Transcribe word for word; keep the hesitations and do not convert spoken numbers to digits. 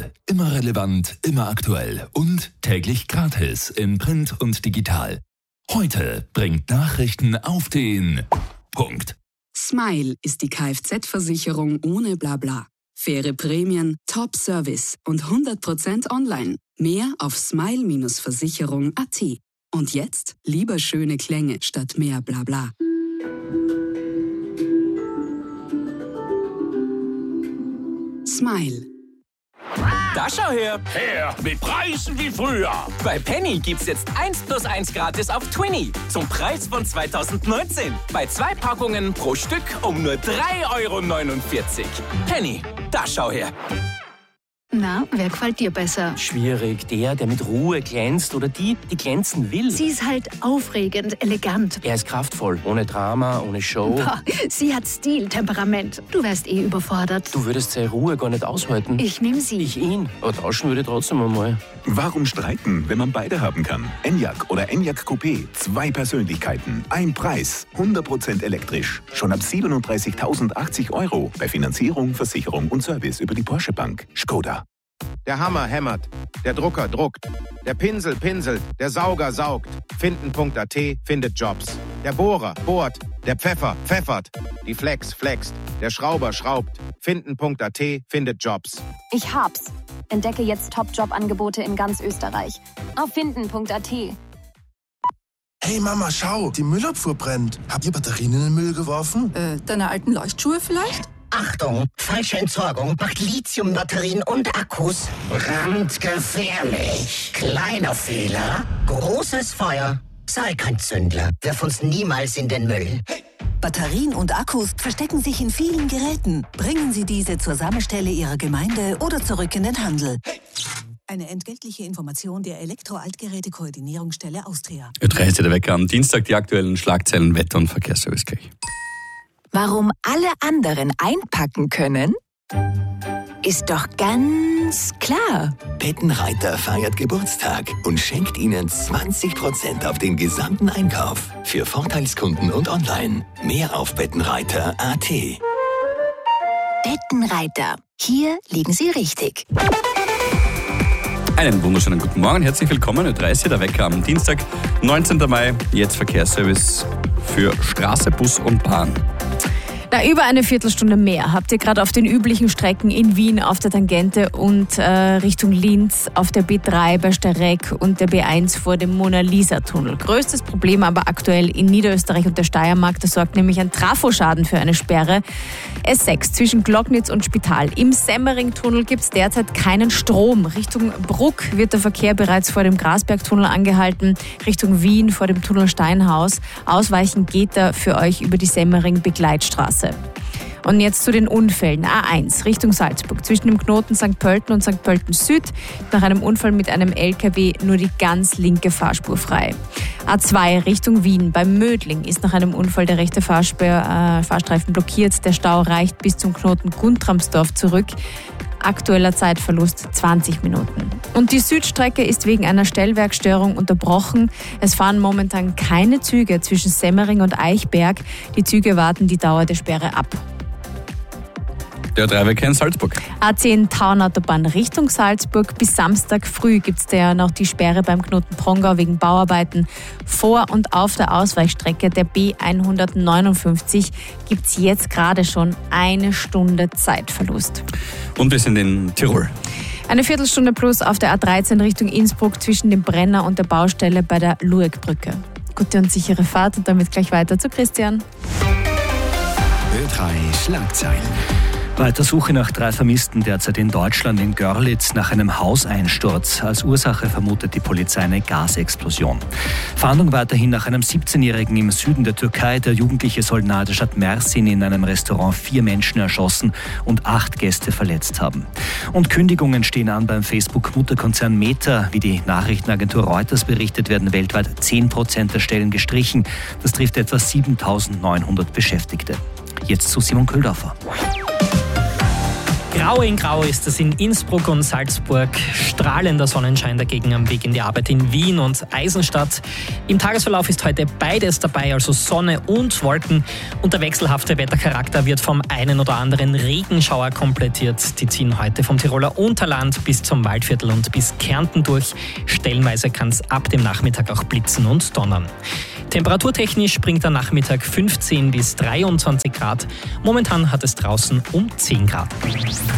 Smile. Immer relevant, immer aktuell und täglich gratis in Print und digital. Heute bringt Nachrichten auf den Punkt. Smile ist die Kfz-Versicherung ohne Blabla. Faire Prämien, Top-Service und hundert Prozent online. Mehr auf smile Versicherung punkt at. Und jetzt lieber schöne Klänge statt mehr Blabla. Smile. Da schau her! Her mit Preisen wie früher! Bei Penny gibt's jetzt eins plus eins gratis auf Twinny zum Preis von zweitausendneunzehn. Bei zwei Packungen pro Stück um nur drei Euro neunundvierzig. Penny, da schau her! Na, wer gefällt dir besser? Schwierig. Der, der mit Ruhe glänzt oder die, die glänzen will. Sie ist halt aufregend, elegant. Er ist kraftvoll, ohne Drama, ohne Show. Boah, sie hat Stil, Temperament. Du wärst eh überfordert. Du würdest seine Ruhe gar nicht aushalten. Ich nehm sie. Ich ihn. Aber tauschen würde ich trotzdem einmal. Warum streiten, wenn man beide haben kann? Enyaq oder Enyaq Coupé. Zwei Persönlichkeiten, ein Preis. hundert Prozent elektrisch. Schon ab siebenunddreißigtausendachtzig Euro. Bei Finanzierung, Versicherung und Service über die Porsche Bank. Skoda. Der Hammer hämmert, der Drucker druckt, der Pinsel pinselt, der Sauger saugt. Finden punkt at findet Jobs. Der Bohrer bohrt, der Pfeffer pfeffert, die Flex flext, der Schrauber schraubt. Finden punkt at findet Jobs. Ich hab's. Entdecke jetzt Top-Job-Angebote in ganz Österreich. Auf finden punkt at. Hey Mama, schau, die Müllabfuhr brennt. Habt ihr Batterien in den Müll geworfen? Äh, deine alten Leuchtschuhe vielleicht? Achtung, falsche Entsorgung macht Lithiumbatterien und Akkus brandgefährlich. Kleiner Fehler, großes Feuer. Sei kein Zündler, wirf uns niemals in den Müll. Hey. Batterien und Akkus verstecken sich in vielen Geräten. Bringen Sie diese zur Sammelstelle Ihrer Gemeinde oder zurück in den Handel. Hey. Eine entgeltliche Information der Elektro-Altgeräte-Koordinierungsstelle Austria. dreißig der Wecker am Dienstag, die aktuellen Schlagzeilen, Wetter- und Verkehrsservice gleich. Warum alle anderen einpacken können, ist doch ganz klar. Bettenreiter feiert Geburtstag und schenkt Ihnen zwanzig Prozent auf den gesamten Einkauf. Für Vorteilskunden und online. Mehr auf bettenreiter punkt at. Bettenreiter. Hier liegen Sie richtig. Einen wunderschönen guten Morgen, herzlich willkommen. dreißig der Wecker am Dienstag, neunzehnten Mai. Jetzt Verkehrsservice für Straße, Bus und Bahn. Na, über eine Viertelstunde mehr habt ihr gerade auf den üblichen Strecken in Wien auf der Tangente und äh, Richtung Linz auf der B drei bei Steyrek und der B eins vor dem Mona-Lisa-Tunnel. Größtes Problem aber aktuell in Niederösterreich und der Steiermark, da sorgt nämlich ein Trafoschaden für eine Sperre. S sechs zwischen Glocknitz und Spital. Im Semmering-Tunnel gibt es derzeit keinen Strom. Richtung Bruck wird der Verkehr bereits vor dem Grasbergtunnel angehalten. Richtung Wien vor dem Tunnel Steinhaus. Ausweichen geht da für euch über die Semmering-Begleitstraße. Und jetzt zu den Unfällen. A eins Richtung Salzburg. Zwischen dem Knoten Sankt Pölten und Sankt Pölten Süd. Nach einem Unfall mit einem L K W nur die ganz linke Fahrspur frei. A zwei Richtung Wien. Beim Mödling ist nach einem Unfall der rechte Fahrspur, äh, Fahrstreifen blockiert. Der Stau reicht bis zum Knoten Guntramsdorf zurück. Aktueller Zeitverlust zwanzig Minuten. Und die Südstrecke ist wegen einer Stellwerkstörung unterbrochen. Es fahren momentan keine Züge zwischen Semmering und Eichberg. Die Züge warten die Dauer der Sperre ab. Der Dreiwecker in Salzburg. A zehn Tauernautobahn Richtung Salzburg. Bis Samstag früh gibt es da noch die Sperre beim Knoten Prongau wegen Bauarbeiten. Vor und auf der Ausweichstrecke der B hundertneunundfünfzig gibt es jetzt gerade schon eine Stunde Zeitverlust. Und wir sind in Tirol. Eine Viertelstunde plus auf der A dreizehn Richtung Innsbruck zwischen dem Brenner und der Baustelle bei der Lueckbrücke. Gute und sichere Fahrt und damit gleich weiter zu Christian. Ö drei Schlagzeilen. Weiter Suche nach drei Vermissten derzeit in Deutschland in Görlitz nach einem Hauseinsturz. Als Ursache vermutet die Polizei eine Gasexplosion. Fahndung weiterhin nach einem siebzehnjährigen im Süden der Türkei. Der Jugendliche soll nahe der Stadt Mersin in einem Restaurant vier Menschen erschossen und acht Gäste verletzt haben. Und Kündigungen stehen an beim Facebook-Mutterkonzern Meta. Wie die Nachrichtenagentur Reuters berichtet, werden weltweit zehn Prozent der Stellen gestrichen. Das trifft etwa siebentausendneunhundert Beschäftigte. Jetzt zu Simon Köhldorfer. Grau in Grau ist es in Innsbruck und Salzburg. Strahlender Sonnenschein dagegen am Weg in die Arbeit in Wien und Eisenstadt. Im Tagesverlauf ist heute beides dabei, also Sonne und Wolken. Und der wechselhafte Wettercharakter wird vom einen oder anderen Regenschauer komplettiert. Die ziehen heute vom Tiroler Unterland bis zum Waldviertel und bis Kärnten durch. Stellenweise kann es ab dem Nachmittag auch blitzen und donnern. Temperaturtechnisch bringt der Nachmittag fünfzehn bis dreiundzwanzig Grad. Momentan hat es draußen um zehn Grad.